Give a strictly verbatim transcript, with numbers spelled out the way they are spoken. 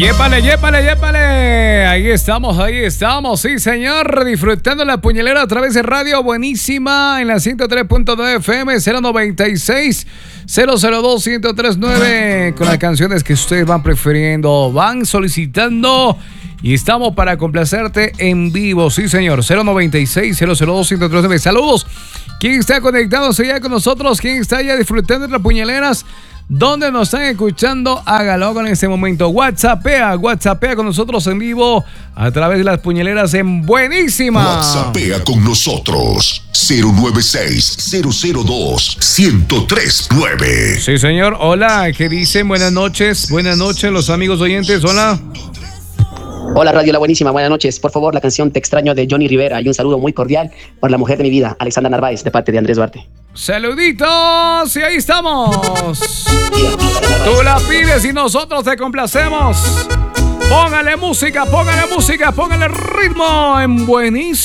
Yépale, yépale, yépale. Ahí estamos, ahí estamos. Sí, señor. Disfrutando la puñalera a través de Radio Buenísima en la ciento tres punto nueve F M, cero noventa y seis, cero cero dos, ciento tres punto nueve. Con las canciones que ustedes van prefiriendo, van solicitando. Y estamos para complacerte en vivo. Sí, señor. cero noventa y seis, cero cero dos, ciento tres punto nueve. Saludos. ¿Quién está conectándose ya con nosotros? ¿Quién está ya disfrutando de las puñaleras? ¿Dónde nos están escuchando? Hágalo en este momento. WhatsAppea, WhatsAppea con nosotros en vivo a través de las puñaleras en Buenísima. WhatsAppea con nosotros. cero nueve seis, cero cero dos, ciento tres punto nueve. Sí, señor. Hola, ¿qué dicen? Buenas noches. Buenas noches, los amigos oyentes. Hola. Hola, Radio La Buenísima. Buenas noches. Por favor, la canción Te Extraño de Johnny Rivera y un saludo muy cordial para la mujer de mi vida, Alexandra Narváez, de parte de Andrés Duarte. Saluditos, y ahí estamos. Tú la pides y nosotros te complacemos. Póngale música, póngale música, póngale ritmo en Buenísima.